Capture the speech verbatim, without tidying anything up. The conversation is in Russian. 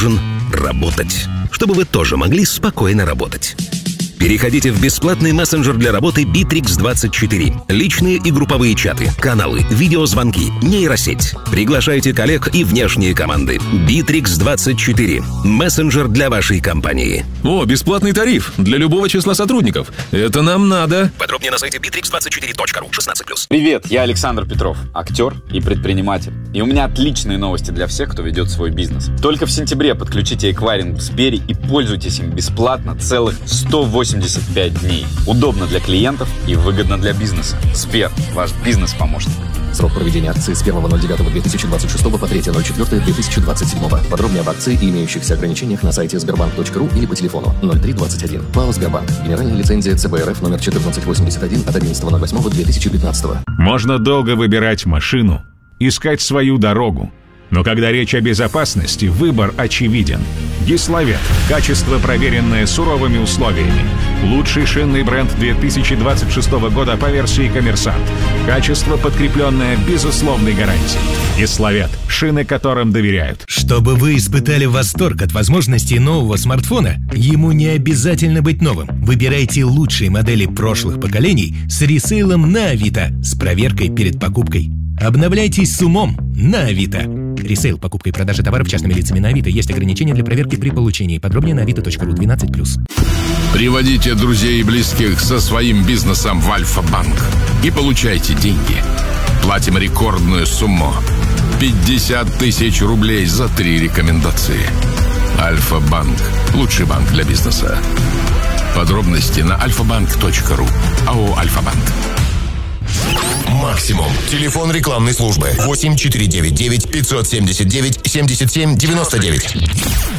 должен работать, чтобы вы тоже могли спокойно работать. Переходите в бесплатный мессенджер для работы Битрикс двадцать четыре. Личные и групповые чаты, каналы, видеозвонки, нейросеть. Приглашайте коллег и внешние команды. Битрикс двадцать четыре. Мессенджер для вашей компании. О, бесплатный тариф для любого числа сотрудников. Это нам надо. Подробнее на сайте битрикс двадцать четыре точка ру. шестнадцать плюс. Привет, я Александр Петров, актер и предприниматель. И у меня отличные новости для всех, кто ведет свой бизнес. Только в сентябре подключите эквайринг в Сбере и пользуйтесь им бесплатно целых сто восемьдесят пять дней. Удобно для клиентов и выгодно для бизнеса. Сбер, ваш бизнес-помощник. Срок проведения акции с первого ноль девятого две тысячи двадцать шестого по третьего ноль четвёртого две тысячи двадцать седьмого. Подробнее об акции и имеющихся ограничениях на сайте сбербанк точка ру или по телефону ноль три двадцать один. ПАО «Сбербанк». Генеральная лицензия ЦБ РФ номер четырнадцать восемьдесят один от одиннадцатого ноль восьмого две тысячи пятнадцатого. Можно долго выбирать машину, искать свою дорогу. Но когда речь о безопасности, выбор очевиден. Гиславет. Качество, проверенное суровыми условиями. Лучший шинный бренд две тысячи двадцать шестого года по версии «Коммерсант». Качество, подкрепленное безусловной гарантией. Гиславет. Шины, которым доверяют. Чтобы вы испытали восторг от возможностей нового смартфона, ему не обязательно быть новым. Выбирайте лучшие модели прошлых поколений с ресейлом на Авито с проверкой перед покупкой. Обновляйтесь с умом на Авито. Ресейл, покупка и продажа товаров частными лицами на Авито. Есть ограничения для проверки при получении. Подробнее на авито точка ру. двенадцать плюс. Приводите друзей и близких со своим бизнесом в Альфа-банк и получайте деньги. Платим рекордную сумму. пятьдесят тысяч рублей за три рекомендации. Альфа-банк. Лучший банк для бизнеса. Подробности на альфа банк точка ру. АО «Альфа-банк». Максимум. Телефон рекламной службы восемь четыре девять девять пятьсот семьдесят девять семьдесят семь девяносто девять.